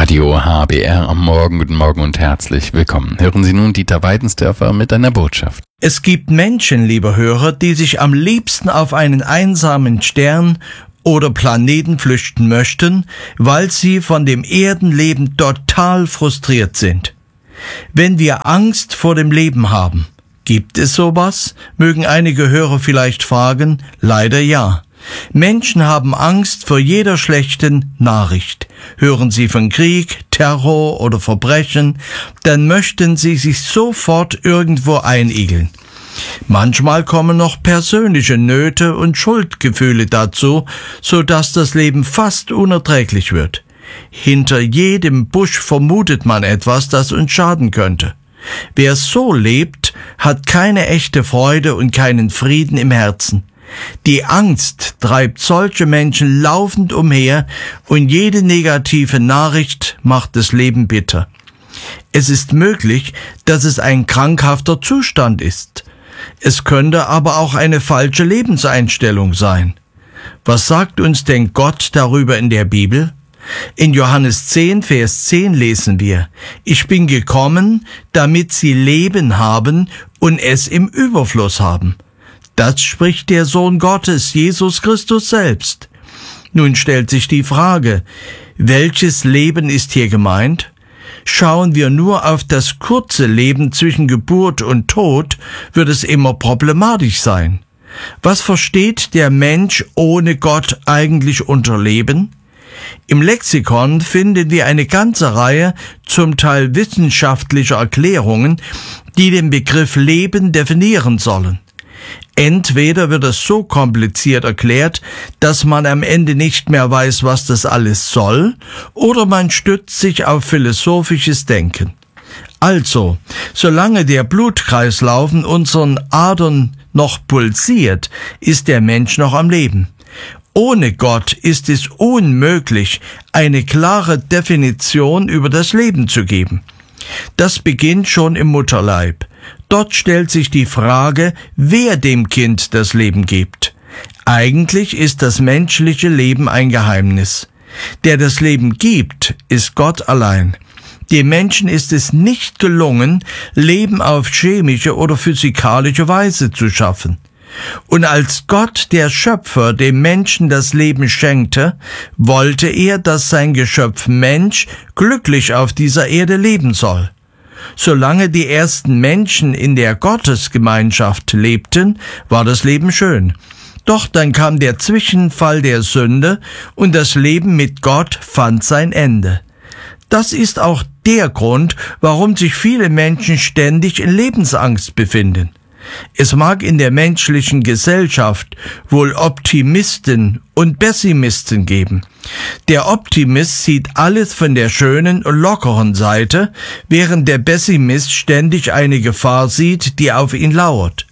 Radio HBR am Morgen. Guten Morgen und herzlich willkommen. Hören Sie nun Dieter Weidensdörfer mit einer Botschaft. Es gibt Menschen, lieber Hörer, die sich am liebsten auf einen einsamen Stern oder Planeten flüchten möchten, weil sie von dem Erdenleben total frustriert sind. Wenn wir Angst vor dem Leben haben, gibt es sowas? Mögen einige Hörer vielleicht fragen. Leider ja. Menschen haben Angst vor jeder schlechten Nachricht. Hören sie von Krieg, Terror oder Verbrechen, dann möchten sie sich sofort irgendwo einigeln. Manchmal kommen noch persönliche Nöte und Schuldgefühle dazu, sodass das Leben fast unerträglich wird. Hinter jedem Busch vermutet man etwas, das uns schaden könnte. Wer so lebt, hat keine echte Freude und keinen Frieden im Herzen. Die Angst treibt solche Menschen laufend umher und jede negative Nachricht macht das Leben bitter. Es ist möglich, dass es ein krankhafter Zustand ist. Es könnte aber auch eine falsche Lebenseinstellung sein. Was sagt uns denn Gott darüber in der Bibel? In Johannes 10, Vers 10 lesen wir: Ich bin gekommen, damit sie Leben haben und es im Überfluss haben. Das spricht der Sohn Gottes, Jesus Christus selbst. Nun stellt sich die Frage, welches Leben ist hier gemeint? Schauen wir nur auf das kurze Leben zwischen Geburt und Tod, wird es immer problematisch sein. Was versteht der Mensch ohne Gott eigentlich unter Leben? Im Lexikon finden wir eine ganze Reihe zum Teil wissenschaftlicher Erklärungen, die den Begriff Leben definieren sollen. Entweder wird es so kompliziert erklärt, dass man am Ende nicht mehr weiß, was das alles soll, oder man stützt sich auf philosophisches Denken. Also, solange der Blutkreislauf in unseren Adern noch pulsiert, ist der Mensch noch am Leben. Ohne Gott ist es unmöglich, eine klare Definition über das Leben zu geben. Das beginnt schon im Mutterleib. Dort stellt sich die Frage, wer dem Kind das Leben gibt. Eigentlich ist das menschliche Leben ein Geheimnis. Der das Leben gibt, ist Gott allein. Dem Menschen ist es nicht gelungen, Leben auf chemische oder physikalische Weise zu schaffen. Und als Gott, der Schöpfer, dem Menschen das Leben schenkte, wollte er, dass sein Geschöpf Mensch glücklich auf dieser Erde leben soll. Solange die ersten Menschen in der Gottesgemeinschaft lebten, war das Leben schön. Doch dann kam der Zwischenfall der Sünde und das Leben mit Gott fand sein Ende. Das ist auch der Grund, warum sich viele Menschen ständig in Lebensangst befinden. Es mag in der menschlichen Gesellschaft wohl Optimisten und Pessimisten geben. Der Optimist sieht alles von der schönen und lockeren Seite, während der Pessimist ständig eine Gefahr sieht, die auf ihn lauert.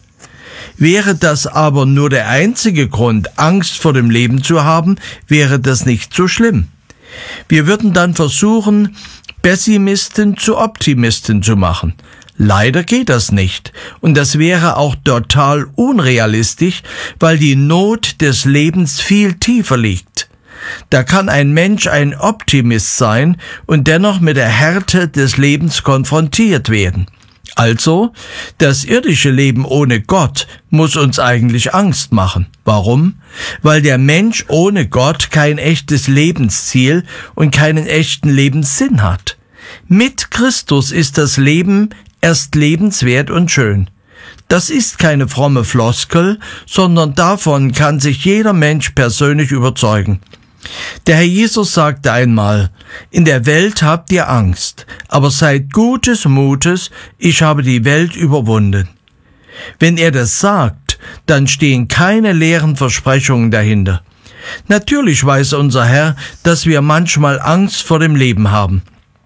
Wäre das aber nur der einzige Grund, Angst vor dem Leben zu haben, wäre das nicht so schlimm. Wir würden dann versuchen, Pessimisten zu Optimisten zu machen. Leider geht das nicht, und das wäre auch total unrealistisch, weil die Not des Lebens viel tiefer liegt. Da kann ein Mensch ein Optimist sein und dennoch mit der Härte des Lebens konfrontiert werden. Also, das irdische Leben ohne Gott muss uns eigentlich Angst machen. Warum? Weil der Mensch ohne Gott kein echtes Lebensziel und keinen echten Lebenssinn hat. Mit Christus ist das Leben erst lebenswert und schön. Das ist keine fromme Floskel, sondern davon kann sich jeder Mensch persönlich überzeugen. Der Herr Jesus sagte einmal: In der Welt habt ihr Angst, aber seid gutes Mutes, ich habe die Welt überwunden. Wenn er das sagt, dann stehen keine leeren Versprechungen dahinter. Natürlich weiß unser Herr, dass wir manchmal Angst vor dem Leben haben.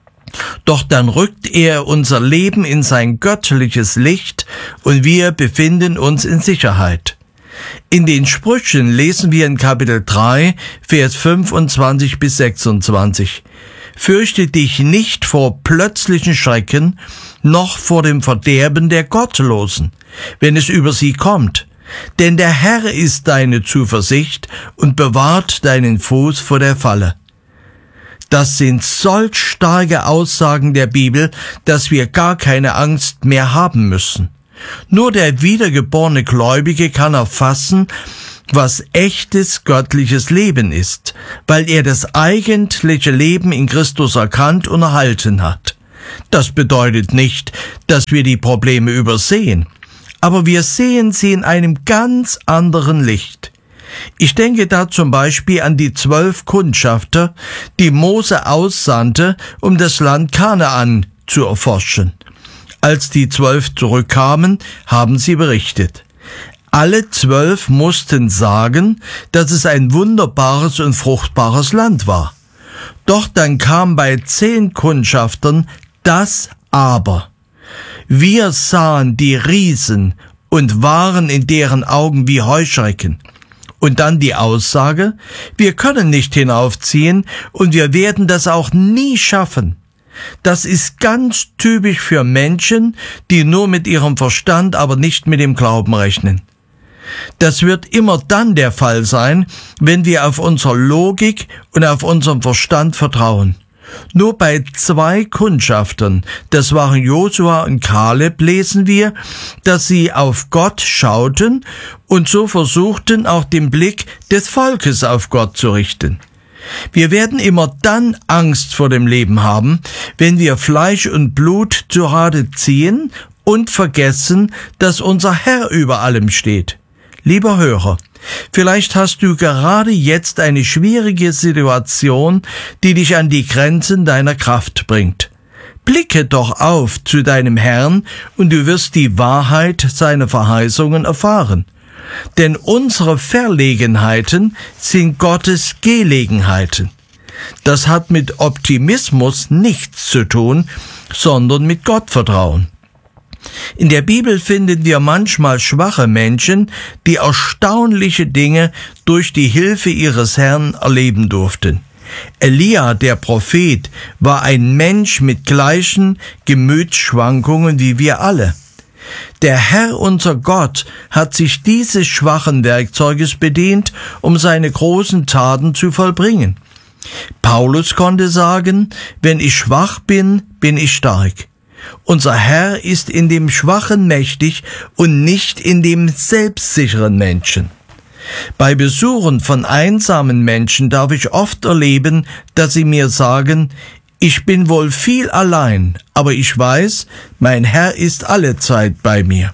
Doch dann rückt er unser Leben in sein göttliches Licht und wir befinden uns in Sicherheit. In den Sprüchen lesen wir in Kapitel 3, Vers 25 bis 26. Fürchte dich nicht vor plötzlichen Schrecken, noch vor dem Verderben der Gottlosen, wenn es über sie kommt. Denn der Herr ist deine Zuversicht und bewahrt deinen Fuß vor der Falle. Das sind solch starke Aussagen der Bibel, dass wir gar keine Angst mehr haben müssen. Nur der wiedergeborene Gläubige kann erfassen, was echtes göttliches Leben ist, weil er das eigentliche Leben in Christus erkannt und erhalten hat. Das bedeutet nicht, dass wir die Probleme übersehen, aber wir sehen sie in einem ganz anderen Licht. Ich denke da zum Beispiel an die 12 Kundschafter, die Mose aussandte, um das Land Kanaan zu erforschen. Als die 12 zurückkamen, haben sie berichtet. Alle 12 mussten sagen, dass es ein wunderbares und fruchtbares Land war. Doch dann kam bei 10 Kundschaftern das Aber. Wir sahen die Riesen und waren in deren Augen wie Heuschrecken. Und dann die Aussage, wir können nicht hinaufziehen und wir werden das auch nie schaffen. Das ist ganz typisch für Menschen, die nur mit ihrem Verstand, aber nicht mit dem Glauben rechnen. Das wird immer dann der Fall sein, wenn wir auf unsere Logik und auf unseren Verstand vertrauen. Nur bei 2 Kundschaftern, das waren Josua und Kaleb, lesen wir, dass sie auf Gott schauten und so versuchten, auch den Blick des Volkes auf Gott zu richten. Wir werden immer dann Angst vor dem Leben haben, wenn wir Fleisch und Blut zu Rate ziehen und vergessen, dass unser Herr über allem steht. Lieber Hörer, vielleicht hast du gerade jetzt eine schwierige Situation, die dich an die Grenzen deiner Kraft bringt. Blicke doch auf zu deinem Herrn und du wirst die Wahrheit seiner Verheißungen erfahren. Denn unsere Verlegenheiten sind Gottes Gelegenheiten. Das hat mit Optimismus nichts zu tun, sondern mit Gottvertrauen. In der Bibel finden wir manchmal schwache Menschen, die erstaunliche Dinge durch die Hilfe ihres Herrn erleben durften. Elia, der Prophet, war ein Mensch mit gleichen Gemütsschwankungen wie wir alle. Der Herr, unser Gott, hat sich dieses schwachen Werkzeuges bedient, um seine großen Taten zu vollbringen. Paulus konnte sagen, wenn ich schwach bin, bin ich stark. Unser Herr ist in dem Schwachen mächtig und nicht in dem selbstsicheren Menschen. Bei Besuchen von einsamen Menschen darf ich oft erleben, dass sie mir sagen, ich bin wohl viel allein, aber ich weiß, mein Herr ist allezeit bei mir.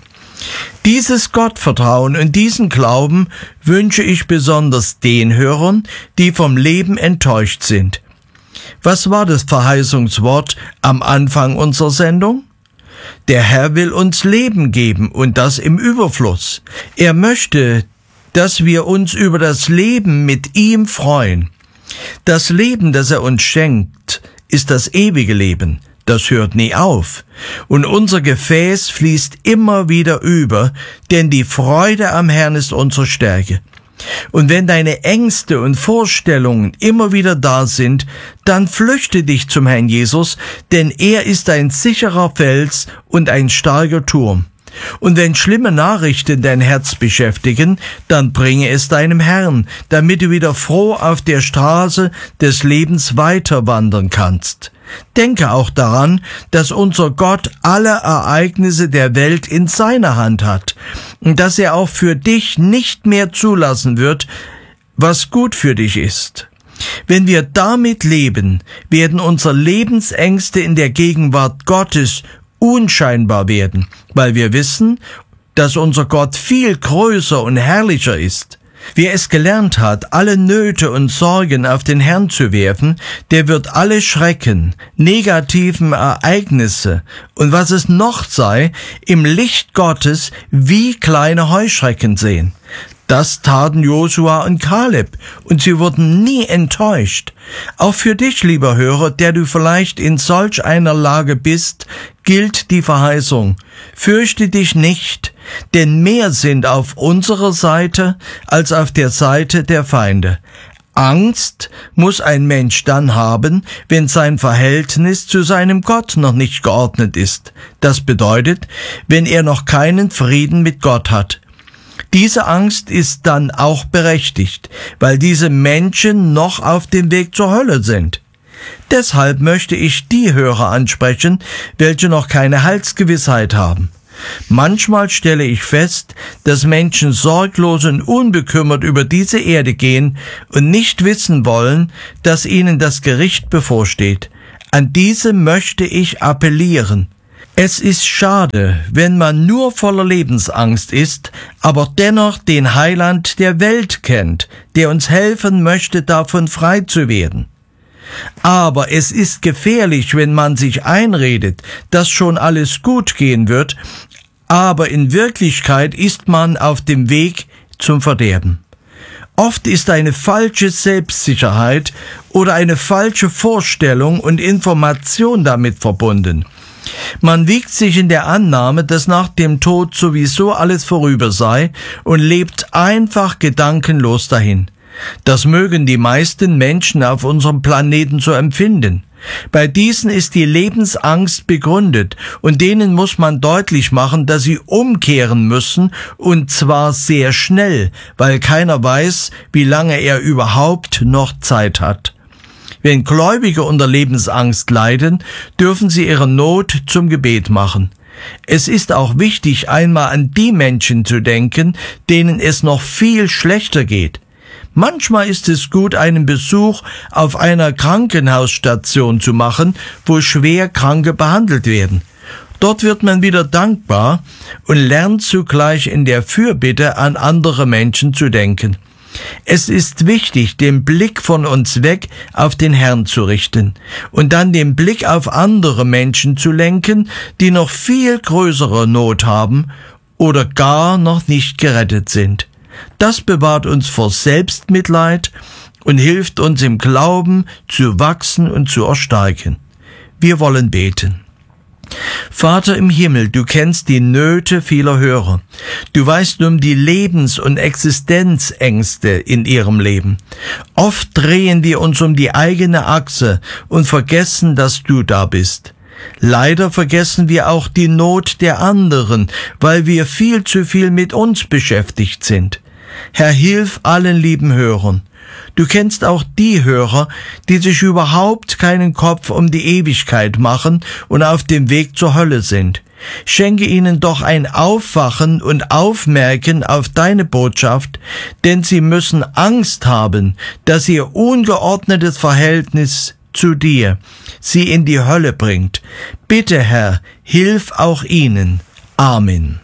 Dieses Gottvertrauen und diesen Glauben wünsche ich besonders den Hörern, die vom Leben enttäuscht sind. Was war das Verheißungswort am Anfang unserer Sendung? Der Herr will uns Leben geben und das im Überfluss. Er möchte, dass wir uns über das Leben mit ihm freuen. Das Leben, das er uns schenkt, ist das ewige Leben. Das hört nie auf. Und unser Gefäß fließt immer wieder über, denn die Freude am Herrn ist unsere Stärke. Und wenn deine Ängste und Vorstellungen immer wieder da sind, dann flüchte dich zum Herrn Jesus, denn er ist ein sicherer Fels und ein starker Turm. Und wenn schlimme Nachrichten dein Herz beschäftigen, dann bringe es deinem Herrn, damit du wieder froh auf der Straße des Lebens weiter wandern kannst. Denke auch daran, dass unser Gott alle Ereignisse der Welt in seiner Hand hat und dass er auch für dich nicht mehr zulassen wird, was gut für dich ist. Wenn wir damit leben, werden unsere Lebensängste in der Gegenwart Gottes unscheinbar werden, weil wir wissen, dass unser Gott viel größer und herrlicher ist. Wer es gelernt hat, alle Nöte und Sorgen auf den Herrn zu werfen, der wird alle Schrecken, negativen Ereignisse und was es noch sei, im Licht Gottes wie kleine Heuschrecken sehen. Das taten Josua und Kaleb, und sie wurden nie enttäuscht. Auch für dich, lieber Hörer, der du vielleicht in solch einer Lage bist, gilt die Verheißung: Fürchte dich nicht, denn mehr sind auf unserer Seite als auf der Seite der Feinde. Angst muss ein Mensch dann haben, wenn sein Verhältnis zu seinem Gott noch nicht geordnet ist. Das bedeutet, wenn er noch keinen Frieden mit Gott hat. Diese Angst ist dann auch berechtigt, weil diese Menschen noch auf dem Weg zur Hölle sind. Deshalb möchte ich die Hörer ansprechen, welche noch keine Heilsgewissheit haben. Manchmal stelle ich fest, dass Menschen sorglos und unbekümmert über diese Erde gehen und nicht wissen wollen, dass ihnen das Gericht bevorsteht. An diese möchte ich appellieren. Es ist schade, wenn man nur voller Lebensangst ist, aber dennoch den Heiland der Welt kennt, der uns helfen möchte, davon frei zu werden. Aber es ist gefährlich, wenn man sich einredet, dass schon alles gut gehen wird, aber in Wirklichkeit ist man auf dem Weg zum Verderben. Oft ist eine falsche Selbstsicherheit oder eine falsche Vorstellung und Information damit verbunden. Man wiegt sich in der Annahme, dass nach dem Tod sowieso alles vorüber sei und lebt einfach gedankenlos dahin. Das mögen die meisten Menschen auf unserem Planeten so empfinden. Bei diesen ist die Lebensangst begründet und denen muss man deutlich machen, dass sie umkehren müssen und zwar sehr schnell, weil keiner weiß, wie lange er überhaupt noch Zeit hat. Wenn Gläubige unter Lebensangst leiden, dürfen sie ihre Not zum Gebet machen. Es ist auch wichtig, einmal an die Menschen zu denken, denen es noch viel schlechter geht. Manchmal ist es gut, einen Besuch auf einer Krankenhausstation zu machen, wo schwer Kranke behandelt werden. Dort wird man wieder dankbar und lernt zugleich in der Fürbitte an andere Menschen zu denken. Es ist wichtig, den Blick von uns weg auf den Herrn zu richten und dann den Blick auf andere Menschen zu lenken, die noch viel größere Not haben oder gar noch nicht gerettet sind. Das bewahrt uns vor Selbstmitleid und hilft uns im Glauben zu wachsen und zu erstarken. Wir wollen beten. Vater im Himmel, du kennst die Nöte vieler Hörer. Du weißt um die Lebens- und Existenzängste in ihrem Leben. Oft drehen wir uns um die eigene Achse und vergessen, dass du da bist. Leider vergessen wir auch die Not der anderen, weil wir viel zu viel mit uns beschäftigt sind. Herr, hilf allen lieben Hörern. Du kennst auch die Hörer, die sich überhaupt keinen Kopf um die Ewigkeit machen und auf dem Weg zur Hölle sind. Schenke ihnen doch ein Aufwachen und Aufmerken auf deine Botschaft, denn sie müssen Angst haben, dass ihr ungeordnetes Verhältnis zu dir sie in die Hölle bringt. Bitte, Herr, hilf auch ihnen. Amen.